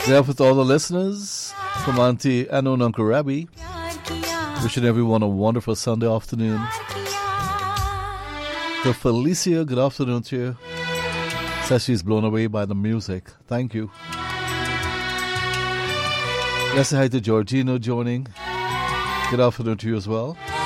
There with all the listeners from Auntie Anu and Uncle Rabbi. Wishing everyone a wonderful Sunday afternoon. To Felicia, good afternoon to you. Says she's blown away by the music. Thank you. Let's say hi to Georgino joining. Good afternoon to you as well.